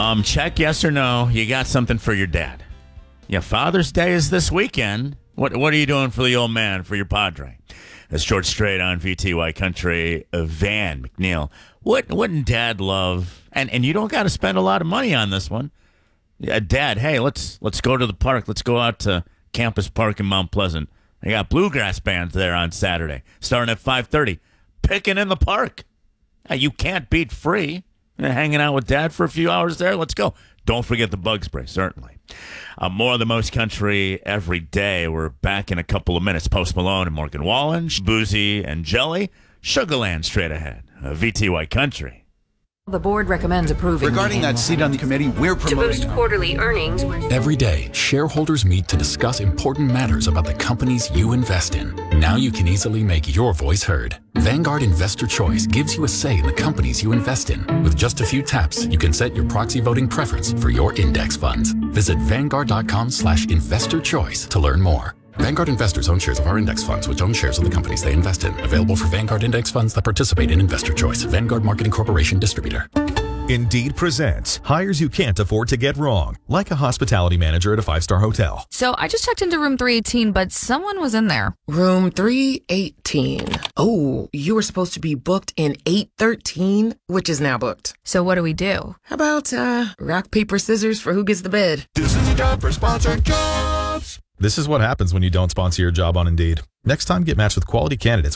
Check yes or no. You got something for your dad. Yeah, Father's Day is this weekend. What are you doing for the old man, for your padre? That's George Strait on VTY Country. Van McNeil. Wouldn't Dad love? And you don't got to spend a lot of money on this one. Dad, hey, let's go to the park. Let's go out to Campus Park in Mount Pleasant. They got bluegrass bands there on Saturday, starting at 5:30. Picking in the park. You can't beat free. Hanging out with Dad for a few hours there. Let's go. Don't forget the bug spray, certainly. More of the most country every day. We're back in a couple of minutes. Post Malone and Morgan Wallen, Boozy and Jelly. Sugarland straight ahead. VTY Country. The board recommends approving. Regarding that seat on the committee, we're promoting. To boost quarterly earnings. Every day, shareholders meet to discuss important matters about the companies you invest in. Now you can easily make your voice heard. Vanguard Investor Choice gives you a say in the companies you invest in. With just a few taps, you can set your proxy voting preference for your index funds. Visit Vanguard.com/investor choice to learn more. Vanguard investors own shares of our index funds, which own shares of the companies they invest in. Available for Vanguard index funds that participate in Investor Choice. Vanguard Marketing Corporation Distributor. Indeed presents hires you can't afford to get wrong, like a hospitality manager at a 5-star hotel. So I just checked into room 318, but someone was in there. Room 318. Oh, you were supposed to be booked in 813, which is now booked. So what do we do? How about rock, paper, scissors for who gets the bed? This is a job for sponsored jobs. This is what happens when you don't sponsor your job on Indeed. Next time, get matched with quality candidates